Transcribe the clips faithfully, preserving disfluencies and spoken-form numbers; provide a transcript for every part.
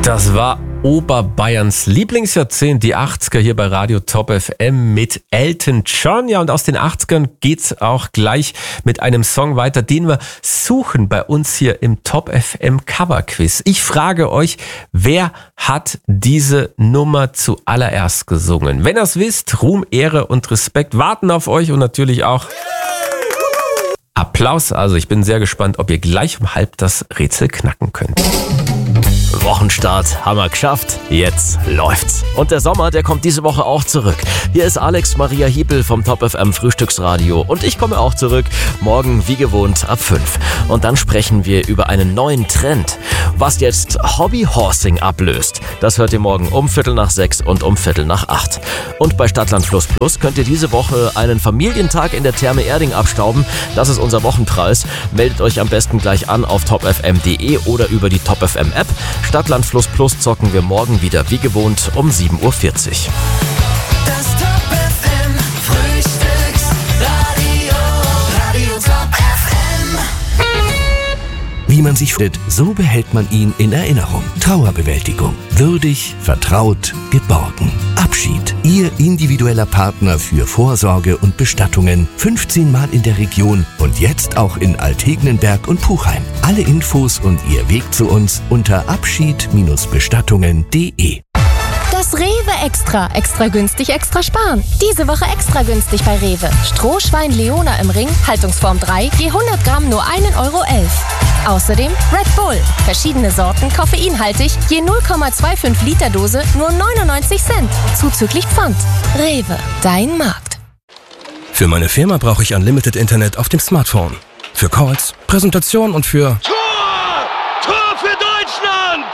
Das war Oberbayerns Lieblingsjahrzehnt, die achtziger hier bei Radio Top F M mit Elton John. Ja, und aus den achtzigern geht's auch gleich mit einem Song weiter, den wir suchen bei uns hier im Top F M Cover Quiz. Ich frage euch, wer hat diese Nummer zuallererst gesungen? Wenn ihr es wisst, Ruhm, Ehre und Respekt warten auf euch und natürlich auch Applaus. Also ich bin sehr gespannt, ob ihr gleich um halb das Rätsel knacken könnt. Wochenstart haben wir geschafft, jetzt läuft's. Und der Sommer, der kommt diese Woche auch zurück. Hier ist Alex Maria Hiepel vom Top F M Frühstücksradio und ich komme auch zurück, morgen wie gewohnt ab fünf. Und dann sprechen wir über einen neuen Trend, was jetzt Hobbyhorsing ablöst. Das hört ihr morgen um Viertel nach sechs und um Viertel nach acht. Und bei Stadtland Fluss Plus könnt ihr diese Woche einen Familientag in der Therme Erding abstauben. Das ist unser Wochenpreis. Meldet euch am besten gleich an auf top f m punkt d e oder über die Top F M App. Stadtland Fluss Plus zocken wir morgen wieder wie gewohnt um sieben Uhr vierzig. Das Top F M Frühstücksradio, Radio Top F M. Wie man sich fühlt, so behält man ihn in Erinnerung. Trauerbewältigung. Würdig, vertraut, geborgen. Abschied. Ihr individueller Partner für Vorsorge und Bestattungen. fünfzehn Mal in der Region und jetzt auch in Altegnenberg und Puchheim. Alle Infos und Ihr Weg zu uns unter abschied bestattungen punkt de. Das Rewe Extra. Extra günstig, extra sparen. Diese Woche extra günstig bei Rewe. Strohschwein Leona im Ring, Haltungsform drei, je hundert Gramm nur ein Euro elf. Außerdem Red Bull. Verschiedene Sorten, koffeinhaltig, je null Komma fünfundzwanzig Liter Dose, nur neunundneunzig Cent. Zuzüglich Pfand. Rewe, dein Markt. Für meine Firma brauche ich Unlimited Internet auf dem Smartphone. Für Calls, Präsentation und für... Tor! Tor für Deutschland!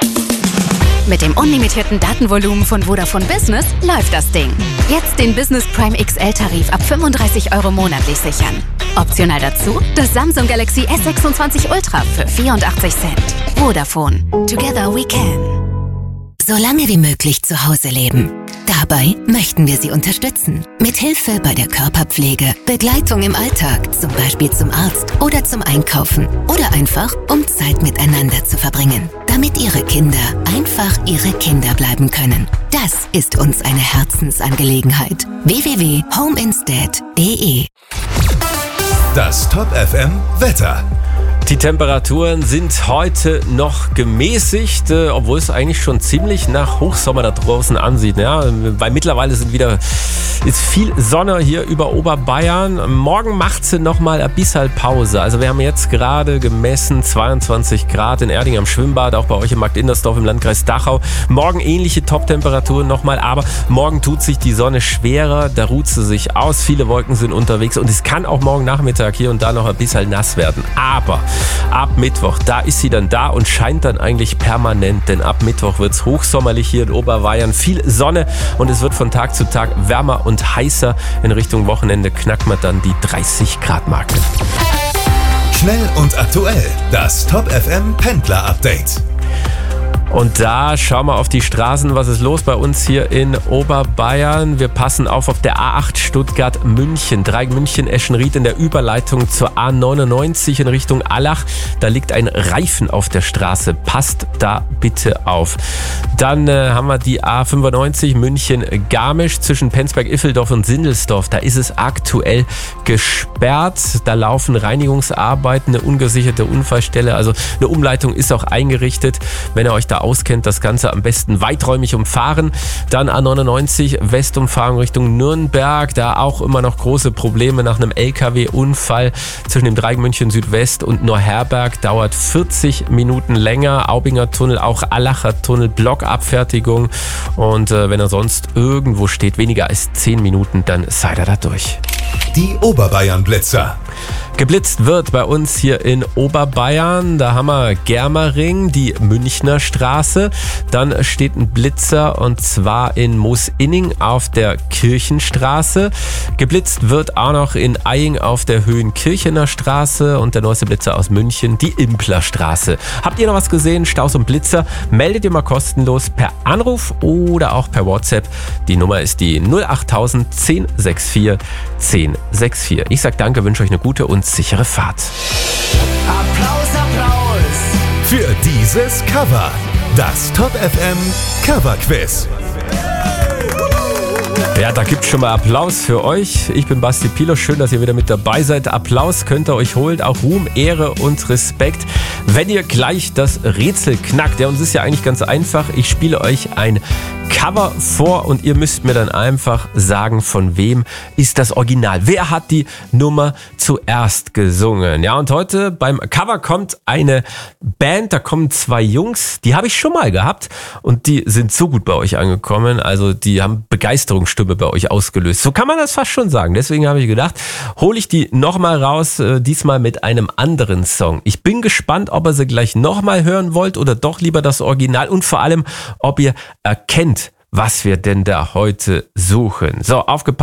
Mit dem unlimitierten Datenvolumen von Vodafone Business läuft das Ding. Jetzt den Business Prime X L-Tarif ab fünfunddreißig Euro monatlich sichern. Optional dazu das Samsung Galaxy S sechsundzwanzig Ultra für vierundachtzig Cent. Vodafone. Together we can. So lange wie möglich zu Hause leben. Dabei möchten wir Sie unterstützen. Mit Hilfe bei der Körperpflege, Begleitung im Alltag, zum Beispiel zum Arzt oder zum Einkaufen oder einfach, um Zeit miteinander zu verbringen, damit Ihre Kinder einfach Ihre Kinder bleiben können. Das ist uns eine Herzensangelegenheit. w w w punkt homeinstead punkt de. Das Top F M Wetter. Die Temperaturen sind heute noch gemäßigt, äh, obwohl es eigentlich schon ziemlich nach Hochsommer da draußen ansieht. Ja? Weil mittlerweile sind wieder, ist viel Sonne hier über Oberbayern. Morgen macht sie nochmal ein bisschen Pause. Also wir haben jetzt gerade gemessen zweiundzwanzig Grad in Erding am Schwimmbad, auch bei euch in Markt-Indersdorf im Landkreis Dachau. Morgen ähnliche Top-Temperaturen nochmal, aber morgen tut sich die Sonne schwerer, da ruht sie sich aus. Viele Wolken sind unterwegs und es kann auch morgen Nachmittag hier und da noch ein bisschen nass werden. Aber ab Mittwoch, da ist sie dann da und scheint dann eigentlich permanent, denn ab Mittwoch wird es hochsommerlich hier in Oberbayern, viel Sonne und es wird von Tag zu Tag wärmer und heißer. In Richtung Wochenende knackt man dann die dreißig Grad Marke. Schnell und aktuell, das Top F M Pendler Update. Und da schauen wir auf die Straßen, was ist los bei uns hier in Oberbayern. Wir passen auf auf der A acht Stuttgart-München, Dreieck München-Eschenried in der Überleitung zur A neunundneunzig in Richtung Allach. Da liegt ein Reifen auf der Straße, passt da bitte auf. Dann äh, haben wir die A fünfundneunzig München-Garmisch zwischen Penzberg-Iffeldorf und Sindelsdorf. Da ist es aktuell gesperrt. Da laufen Reinigungsarbeiten, eine ungesicherte Unfallstelle. Also eine Umleitung ist auch eingerichtet. Wenn ihr euch da auskennt, das Ganze am besten weiträumig umfahren. Dann A neunundneunzig Westumfahrung Richtung Nürnberg. Da auch immer noch große Probleme nach einem L K W-Unfall zwischen dem Dreieck München Südwest und Neuherberg. Dauert vierzig Minuten länger. Aubinger Tunnel, auch Allacher Tunnel, Blockabfertigung. Und äh, wenn er sonst irgendwo steht, weniger als zehn Minuten, dann seid ihr da durch. Die Oberbayern-Blitzer. Geblitzt wird bei uns hier in Oberbayern. Da haben wir Germering, die Münchner Straße. Dann steht ein Blitzer und zwar in Moosinning auf der Kirchenstraße. Geblitzt wird auch noch in Eying auf der Höhenkirchener Straße und der neueste Blitzer aus München, die Implerstraße. Habt ihr noch was gesehen? Staus und Blitzer? Meldet ihr mal kostenlos per Anruf oder auch per WhatsApp. Die Nummer ist die null achttausend zehn vierundsechzig zehn vierundsechzig. Ich sag danke, wünsche euch eine gute und sichere Fahrt. Applaus, Applaus für dieses Cover. Das Top F M Cover Quiz. Ja, da gibt's schon mal Applaus für euch. Ich bin Basti Pilos. Schön, dass ihr wieder mit dabei seid. Applaus könnt ihr euch holen. Auch Ruhm, Ehre und Respekt, wenn ihr gleich das Rätsel knackt. Ja, und es ist ja eigentlich ganz einfach. Ich spiele euch ein Cover vor und ihr müsst mir dann einfach sagen, von wem ist das Original. Wer hat die Nummer zuerst gesungen? Ja, und heute beim Cover kommt eine Band, da kommen zwei Jungs, die habe ich schon mal gehabt und die sind so gut bei euch angekommen. Also die haben Begeisterungsstimme bei euch ausgelöst. So kann man das fast schon sagen. Deswegen habe ich gedacht, hole ich die nochmal raus, äh, diesmal mit einem anderen Song. Ich bin gespannt, ob ihr sie gleich nochmal hören wollt oder doch lieber das Original und vor allem, ob ihr erkennt, was wir denn da heute suchen. So, aufgepasst.